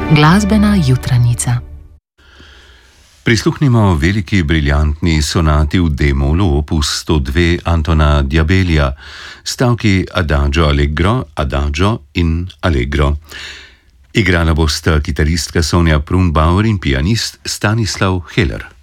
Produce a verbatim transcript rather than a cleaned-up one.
Glasbena jutranica. Prisluhnimo veliki briljantni sonati v D-molu opus sto dve Antona Diabellija, stavki Adagio Allegro, Adagio in Allegro. Igrala bosta kitaristka Sonja Prunbauer in pianist Stanislav Heller.